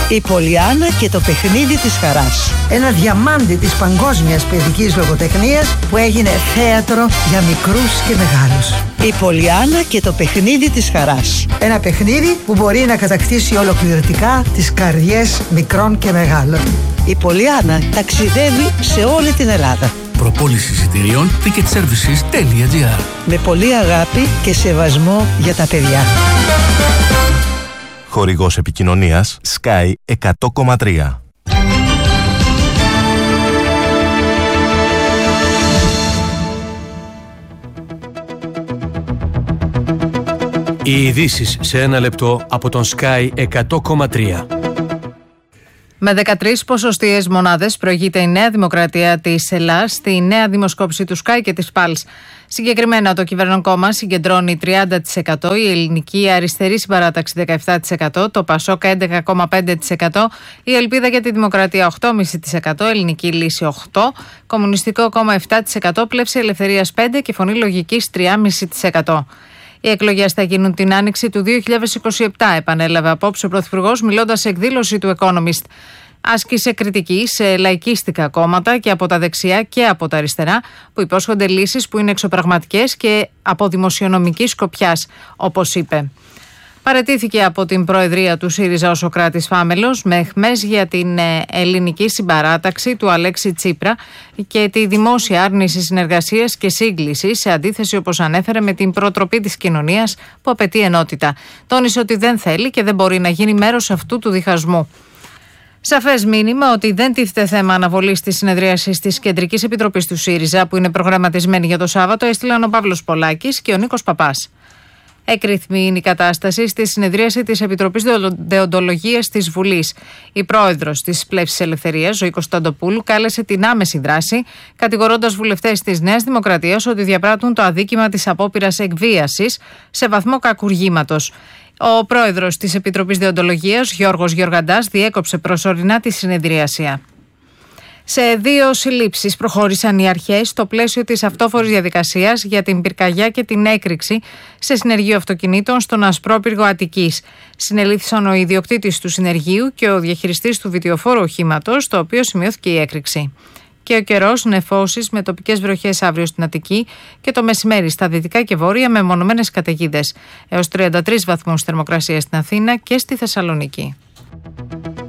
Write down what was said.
Η Πολιάννα και το παιχνίδι της χαράς. Ένα διαμάντι της παγκόσμιας παιδικής λογοτεχνίας που έγινε θέατρο για μικρούς και μεγάλους. Η Πολιάννα και το παιχνίδι της χαράς. Ένα παιχνίδι που μπορεί να κατακτήσει ολοκληρωτικά τις καρδιές μικρών και μεγάλων. Η Πολιάννα ταξιδεύει σε όλη την Ελλάδα. Προπόληση εισιτηρίων ticketservices.gr. Με πολύ αγάπη και σεβασμό για τα παιδιά. Χορηγός επικοινωνίας Sky 100,3. Οι ειδήσεις σε ένα λεπτό από τον Sky 100,3. Με 13 ποσοστιαίες μονάδες προηγείται η Νέα Δημοκρατία της Ελλάδας στη νέα δημοσκόπηση του Sky και της Pulse. Συγκεκριμένα, το κυβερνόν κόμμα συγκεντρώνει 30%, η Ελληνική Αριστερή Συμπαράταξη 17%, το Πασόκ 11,5%, η Ελπίδα για τη Δημοκρατία 8,5%, Ελληνική Λύση 8%, Κομμουνιστικό Κόμμα 7%, Πλεύση Ελευθερίας 5% και Φωνή Λογικής 3,5%. Οι εκλογές θα γίνουν την άνοιξη του 2027, επανέλαβε απόψε ο Πρωθυπουργός μιλώντας σε εκδήλωση του Economist. Άσκησε κριτική σε λαϊκίστικα κόμματα και από τα δεξιά και από τα αριστερά, που υπόσχονται λύσεις που είναι εξωπραγματικές και από δημοσιονομική σκοπιάς, όπως είπε. Παραιτήθηκε από την Προεδρία του ΣΥΡΙΖΑ ο Σωκράτης Φάμελος με αιχμές για την ελληνική συμπαράταξη του Αλέξη Τσίπρα και τη δημόσια άρνηση συνεργασίας και σύγκλησης, σε αντίθεση, όπως ανέφερε, με την προτροπή της κοινωνίας που απαιτεί ενότητα. Τόνισε ότι δεν θέλει και δεν μπορεί να γίνει μέρος αυτού του διχασμού. Σαφές μήνυμα ότι δεν τίθεται θέμα αναβολής της συνεδρίασης της Κεντρικής Επιτροπής του ΣΥΡΙΖΑ, που είναι προγραμματισμένη για το Σάββατο, έστειλαν ο Παύλος Πολάκης και ο Νίκος Παπάς. Έκρηθμη είναι η κατάσταση στη συνεδρίαση της Επιτροπής Δεοντολογίας της Βουλής. Η πρόεδρος της Πλεύσης Ελευθερίας, Ζωή Κωνσταντοπούλου, κάλεσε την άμεση δράση, κατηγορώντας βουλευτές της Νέας Δημοκρατίας ότι διαπράττουν το αδίκημα της απόπειρας εκβίασης σε βαθμό κακουργήματος. Ο πρόεδρος της Επιτροπής Δεοντολογίας, Γιώργος Γεωργαντάς, διέκοψε προσωρινά τη συνεδρίαση. Σε 2 συλλήψεις προχώρησαν οι αρχές στο πλαίσιο της αυτόφορης διαδικασίας για την πυρκαγιά και την έκρηξη σε συνεργείο αυτοκινήτων στον Ασπρόπυργο Αττικής. Συνελήφθησαν ο ιδιοκτήτης του συνεργείου και ο διαχειριστής του βιτιοφόρου οχήματος, στο οποίο σημειώθηκε η έκρηξη. Και ο καιρός, νεφώσεις με τοπικές βροχές αύριο στην Αττική και το μεσημέρι στα δυτικά και βόρεια με μονομένες καταιγίδες. Έως 33 βαθμούς θερμοκρασία στην Αθήνα και στη Θεσσαλονίκη.